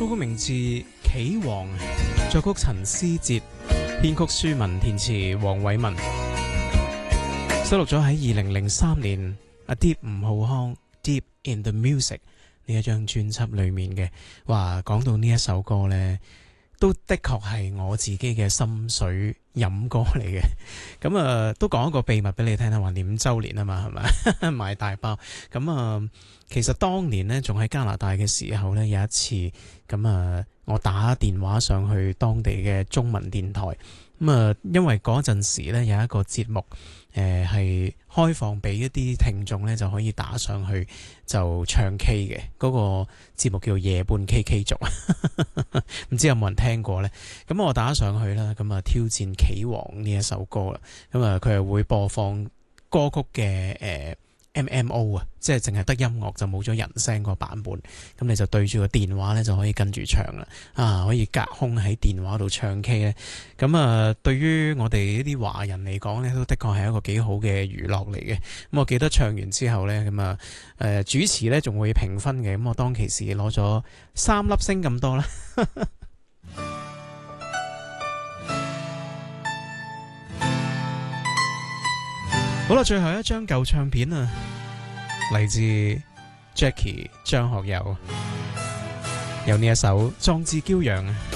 歌曲名字《棋王》，作曲陳思哲，編曲舒文，填詞黃偉文，收錄咗喺2003年阿 Deep 吳浩康 Deep in the Music 呢一張專輯裏面嘅。話講到呢一首歌呢，都的確係我自己嘅心水飲歌嚟嘅。咁都講一個秘密俾你聽啦，話5週年啊嘛，係咪買大包咁其實當年呢，仲喺加拿大嘅時候呢，有一次咁我打電話上去當地嘅中文電台因為嗰陣時呢，有一個節目係開放俾一啲聽眾呢，就可以打上去就唱 K 嘅。嗰個節目叫夜半 KK 族，唔知有冇人聽過呢？咁我打上去啦，咁挑戰棋王呢一首歌啦。咁佢係會播放歌曲嘅MMO 啊，即係淨係得音樂就冇咗人聲個版本，咁你就對住個電話咧就可以跟住唱啦，可以隔空喺電話度唱 K 咧，咁對於我哋呢啲華人嚟講咧，都的確係一個幾好嘅娛樂嚟嘅。咁我記得唱完之後咧，咁主持咧仲會評分嘅，咁我當其時攞咗3粒星咁多啦。好啦，最後一張舊唱片啊，嚟自 Jackie 張學友，有呢一首《壯志驕陽》啊。